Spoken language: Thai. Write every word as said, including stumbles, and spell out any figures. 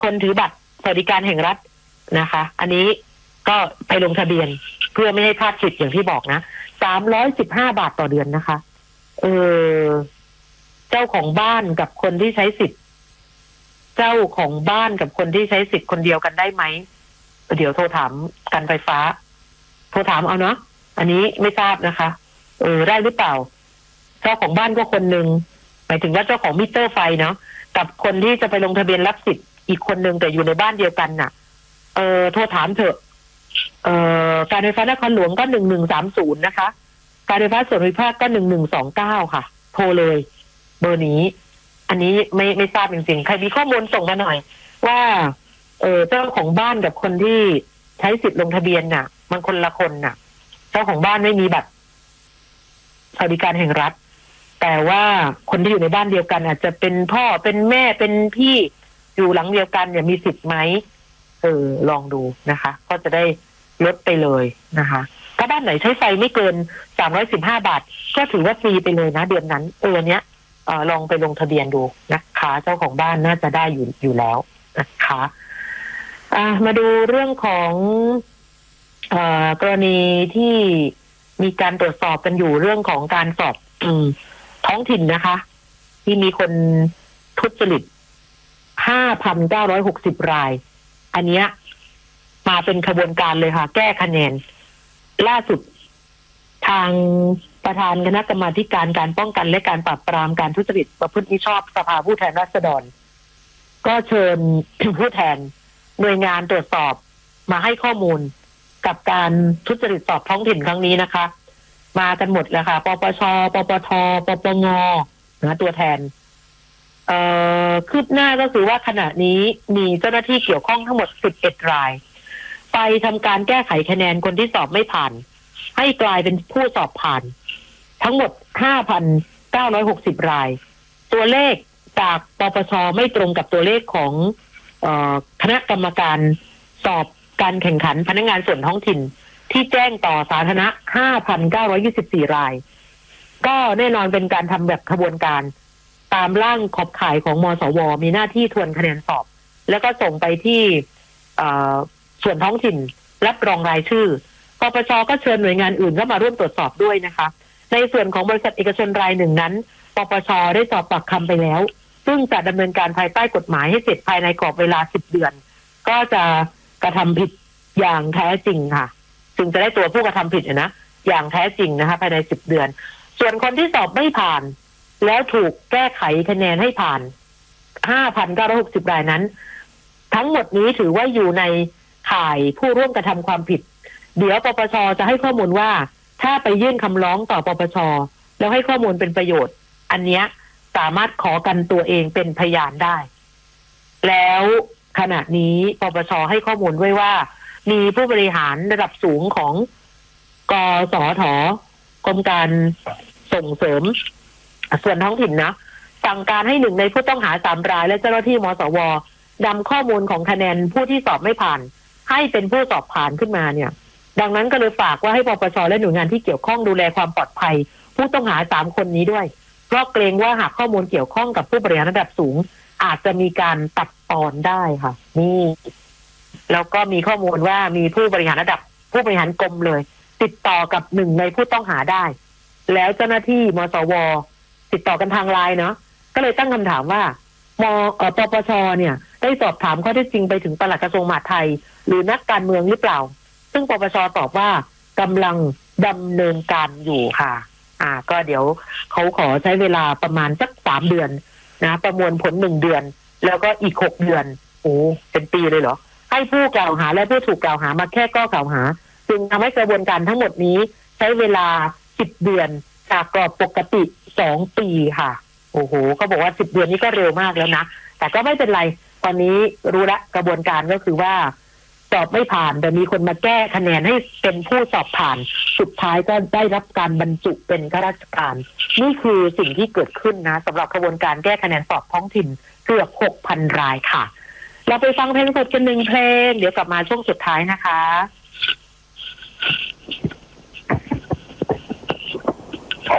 คนถือบัตรสวัสดิการแห่งรัฐนะคะ อันนี้ก็ไปลงทะเบียนเพื่อไม่ให้พลาดสิทธิ์อย่างที่บอกนะสามร้อยสิบห้าบาทต่อเดือนนะคะเออเจ้าของบ้านกับคนที่ใช้สิทธิ์เจ้าของบ้านกับคนที่ใช้สิทธิ์คนเดียวกันได้ไหมเดี๋ยวโทรถามการไฟฟ้าโทรถามเอาเนาะอันนี้ไม่ทราบนะคะเออได้หรือเปล่าเจ้าของบ้านก็คนหนึ่งหมายถึงว่าเจ้าของมิเตอร์ไฟเนาะกับคนที่จะไปลงทะเบียนรับสิทธิ์อีกคนหนึ่งแต่อยู่ในบ้านเดียวกันน่ะเออโทรถามเถอะเอ่อการไฟฟ้านครหลวงก็หนึ่งหนึ่งสามศูนย์นะคะการไฟฟ้าส่วนภูมิภาคก็หนึ่งหนึ่งสองเก้าค่ะโทรเลยเบอร์นี้อันนี้ไม่ไม่ทราบจริงๆใครมีข้อมูลส่งมาหน่อยว่าเออเจ้าของบ้านกับคนที่ใช้สิทธิ์ลงทะเบียนน่ะมันคนละคนน่ะเจ้าของบ้านไม่มีบัตรสวัสดิการแห่งรัฐแต่ว่าคนที่อยู่ในบ้านเดียวกันอาจจะเป็นพ่อเป็นแม่เป็นพี่อยู่หลังเดียวกันเนี่ยมีสิทธิ์ไหมเออลองดูนะคะก็จะได้ลดไปเลยนะคะถ้าบ้านไหนใช้ไฟไม่เกินสามร้อยสิบห้าบาทก็ถือว่าฟรีไปเลยนะเดือนนั้นเออเนี้ยเออลองไปลงทะเบียนดูนะคะเจ้าของบ้านน่าจะได้อยู่อยู่แล้วนะคะอ่ามาดูเรื่องของเอ่อกรณีที่มีการตรวจสอบกันอยู่เรื่องของการสอบอืมท้องถิ่นนะคะที่มีคนทุจริต ห้าพันเก้าร้อยหกสิบ รายอันเนี้ยมาเป็นขบวนการเลยค่ะแก้คะแนนล่าสุดทางประธานคณะกรรมาธิการการป้องกันและการปราบปรามการทุจริตประพฤติมิชอบสภาผู้แทนราษฎรก็เชิญ ผู้แทนหน่วยงานตรวจสอบมาให้ข้อมูลกับการทุจริตสอบท้องถิ่นครั้งนี้นะคะมากันหมดแล้วค่ะปปชปปทปปงนะตัวแทนเอ่อคืบหน้าก็คือว่าขณะนี้มีเจ้าหน้าที่เกี่ยวข้องทั้งหมดสิบเอ็ดรายไปทำการแก้ไขคะแนนคนที่สอบไม่ผ่านให้กลายเป็นผู้สอบผ่านทั้งหมด ห้าพันเก้าร้อยหกสิบ รายตัวเลขจากปปชไม่ตรงกับตัวเลขของเอ่อคณะกรรมการสอบการแข่งขันพนักงานส่วนท้องถิ่นที่แจ้งต่อสาธารณะ ห้าพันเก้าร้อยยี่สิบสี่ รายก็แน่นอนเป็นการทำแบบขบวนการตามร่างขอบข่ายของมสวมีหน้าที่ทวนคะแนนสอบแล้วก็ส่งไปที่ส่วนท้องถิ่นรับรองรายชื่อปปชก็เชิญหน่วยงานอื่นเข้ามาร่วมตรวจสอบด้วยนะคะในส่วนของบริษัทเอกชนรายหนึ่งนั้นปปชได้สอบปากคำไปแล้วซึ่งจะดำเนินการภายใต้กฎหมายให้เสร็จภายในกรอบเวลาสิบเดือนก็จะกระทำผิดอย่างแท้จริงค่ะจึงจะได้ตัวผู้กระทำผิดนะอย่างแท้จริงนะคะภายในสิบเดือนส่วนคนที่สอบไม่ผ่านแล้วถูกแก้ไขคะแนนให้ผ่าน ห้าพันเก้าร้อยหกสิบ รายนั้นทั้งหมดนี้ถือว่าอยู่ในข่ายผู้ร่วมกระทำความผิดเดี๋ยวปปชจะให้ข้อมูลว่าถ้าไปยื่นคำร้องต่อปปชแล้วให้ข้อมูลเป็นประโยชน์อันเนี้ยสามารถขอกันตัวเองเป็นพยานได้แล้วขณะนี้ปปชให้ข้อมูลไว้ว่ามีผู้บริหารระดับสูงของกสทกรมการส่งเสริมส่วนท้องถิ่นนะสั่งการให้หนึ่งในผู้ต้องหาสามรายและเจ้าหน้าที่มสวนำข้อมูลของคะแนนผู้ที่สอบไม่ผ่านให้เป็นผู้สอบผ่านขึ้นมาเนี่ยดังนั้นก็เลยฝากว่าให้ปปชและหน่วยงานที่เกี่ยวข้องดูแลความปลอดภัยผู้ต้องหาสามคนนี้ด้วยเพราะเกรงว่าหากข้อมูลเกี่ยวข้องกับผู้บริหารระดับสูงอาจจะมีการตัดตอนได้ค่ะนี่แล้วก็มีข้อมูลว่ามีผู้บริหารระดับผู้บริหารกรมเลยติดต่อกับหนึ่งในผู้ต้องหาได้แล้วเจ้าหน้าที่มสวติดต่อกันทางไลน์เนาะก็เลยตั้งคำถามว่ามปปชเนี่ยได้สอบถามข้อเท็จจริงไปถึงปลัดกระทรวงมหาดไทยหรือนักการเมืองหรือเปล่าซึ่งปปชตอบว่ากำลังดำเนินการอยู่ค่ะอ่าก็เดี๋ยวเขาขอใช้เวลาประมาณสักสามเดือนนะประมวลผลหนึ่งเดือนแล้วก็อีกหกเดือนโอ้เป็นปีเลยเหรอให้ผู้กล่าวหาและผู้ถูกกล่าวหามาแค่ข้อกล่าวหาจึงทำให้กระบวนการทั้งหมดนี้ใช้เวลาสิบเดือนจากกรอบปกติสองปีค่ะโอ้โหเขาบอกว่าสิบเดือนนี้ก็เร็วมากแล้วนะแต่ก็ไม่เป็นไรตอนนี้รู้ละกระบวนการก็คือว่าสอบไม่ผ่านแต่มีคนมาแก้คะแนนให้เป็นผู้สอบผ่านสุดท้ายก็ได้รับการบรรจุเป็นข้าราชการนี่คือสิ่งที่เกิดขึ้นนะสำหรับกระบวนการแก้คะแนนสอบท้องถิ่นเกือบ หกพัน รายค่ะเราไปฟังเพลงสดกันหนึ่งเพลงเดี๋ยวกลับมาช่วงสุดท้ายนะคะ